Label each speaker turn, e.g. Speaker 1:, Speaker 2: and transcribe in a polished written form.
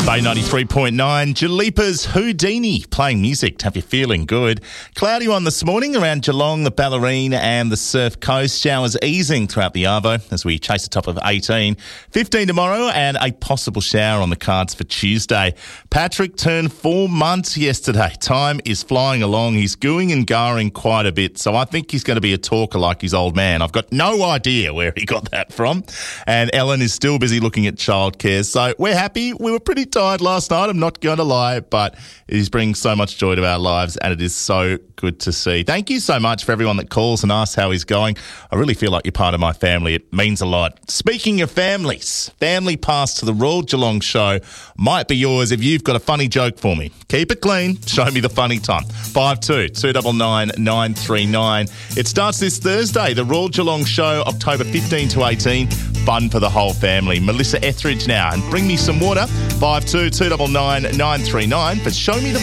Speaker 1: Bay 93.9, Jalipa's Houdini playing music to have you feeling good. Cloudy one this morning around Geelong, the Ballerine and the Surf Coast. Showers easing throughout the Arvo as we chase the top of 18. 15 tomorrow and a possible shower on the cards for Tuesday. Patrick turned 4 months yesterday. Time is flying along. He's gooing and garring quite a bit, so I think he's going to be a talker like his old man. I've got no idea where he got that from. And Ellen is still busy looking at childcare, so we're happy. We were pretty tired last night, I'm not going to lie, but it is bringing so much joy to our lives and it is so good to see. Thank you so much for everyone that calls and asks how he's going. I really feel like you're part of my family. It means a lot. Speaking of families, family pass to the Royal Geelong show might be yours if you've got a funny joke for me. Keep it clean. Show me the funny time. 52-299 939. It starts this Thursday, the Royal Geelong show, October 15 to 18. Fun for the whole family. Melissa Etheridge now, and bring me some water. 52-299 939. But show me the